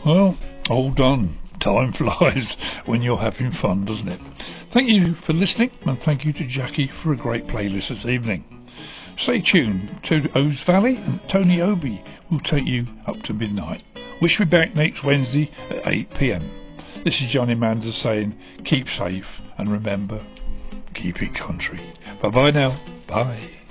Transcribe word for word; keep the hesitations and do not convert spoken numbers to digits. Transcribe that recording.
Well, all done. Time flies when you're having fun, doesn't it? Thank you for listening, and thank you to Jackie for a great playlist this evening. Stay tuned to O's Valley, and Tony Obi will take you up to midnight. We shall be back next Wednesday at eight p m. This is Johnny Manders saying, keep safe, and remember, keep it country. Bye-bye now. Bye.